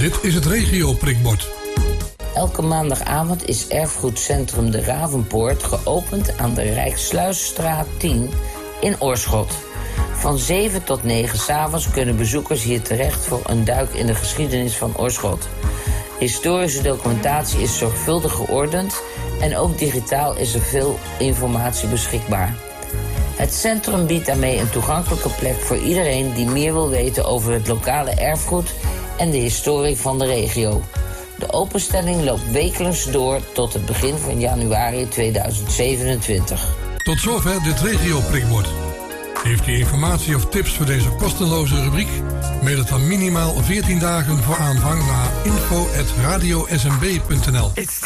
Dit is het regio-prikbord. Elke maandagavond is Erfgoedcentrum de Ravenpoort geopend aan de Rijksluisstraat 10 in Oorschot. Van 7 tot 9 s'avonds kunnen bezoekers hier terecht voor een duik in de geschiedenis van Oorschot. Historische documentatie is zorgvuldig geordend en ook digitaal is er veel informatie beschikbaar. Het centrum biedt daarmee een toegankelijke plek voor iedereen die meer wil weten over het lokale erfgoed en de historie van de regio. De openstelling loopt wekelijks door tot het begin van januari 2027. Tot zover dit regio-prikbord. Heeft u informatie of tips voor deze kosteloze rubriek? Mail het dan minimaal 14 dagen voor aanvang naar info@radiosmb.nl.